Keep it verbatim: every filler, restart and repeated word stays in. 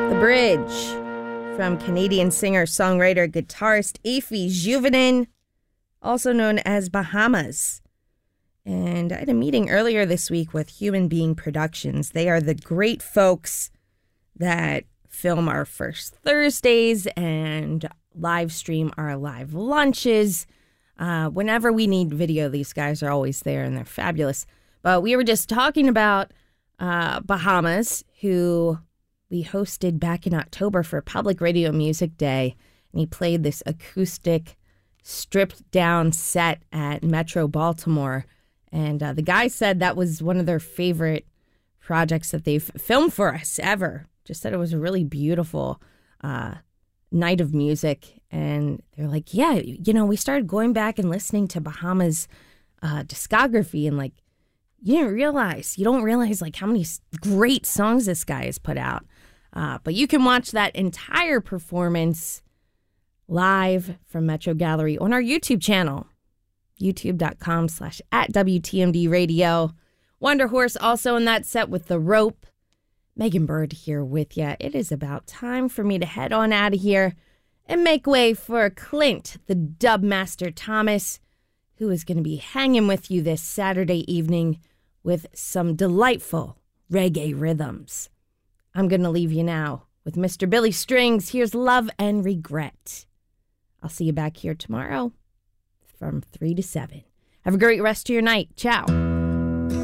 The Bridge from Canadian singer, songwriter, guitarist Aoife Juvenin, also known as Bahamas. And I had a meeting earlier this week with Human Being Productions. They are the great folks that film our First Thursdays and live stream our live lunches. Uh, whenever we need video, these guys are always there and they're fabulous. But we were just talking about uh, Bahamas, who we hosted back in October for Public Radio Music Day. And he played this acoustic, stripped down set at Metro Baltimore. And uh, the guy said that was one of their favorite projects that they've filmed for us ever. Just said it was a really beautiful uh, night of music. And they're like, yeah, you know, we started going back and listening to Bahamas' uh, discography. And like, you didn't realize, you don't realize like how many great songs this guy has put out. Uh, but you can watch that entire performance live from Metro Gallery on our YouTube channel, youtube.com slash at WTMD Radio. Wonder Horse also in that set with The Rope. Megan Bird here with you. It is about time for me to head on out of here and make way for Clint, the Dub Master Thomas, who is going to be hanging with you this Saturday evening with some delightful reggae rhythms. I'm going to leave you now with Mister Billy Strings. Here's Love and Regret. I'll see you back here tomorrow from three to seven. Have a great rest of your night. Ciao.